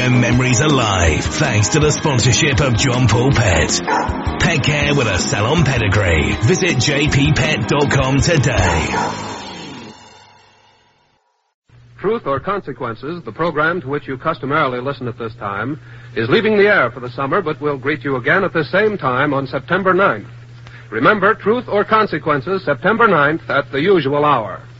their memories alive thanks to the sponsorship of John Paul Pet. Pet care with a salon pedigree. Visit jppet.com today. Truth or Consequences, the program to which you customarily listen at this time, is leaving the air for the summer, but will greet you again at the same time on September 9th. Remember, Truth or Consequences, September 9th at the usual hour.